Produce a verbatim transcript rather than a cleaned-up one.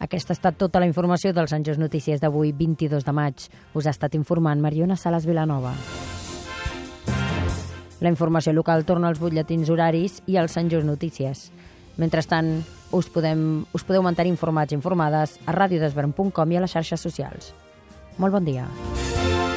Aquesta ha estat tota la informació del Sant Just Notícies d'avui, vint-i-dos de maig. Us ha estat informant Mariona Salas Vilanova. La informació local torna als butlletins horaris i al Sant Just Notícies. Mentrestant, us, podem, us podeu mantenir informats i informades a radiodesvern punt com i a les xarxes socials. Molt bon dia.